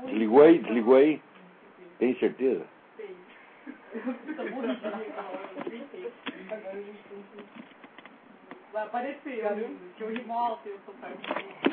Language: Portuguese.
Desligou aí? Desligou aí? Tem certeza? Vai aparecer, que eu rimo alto e eu sou tarde.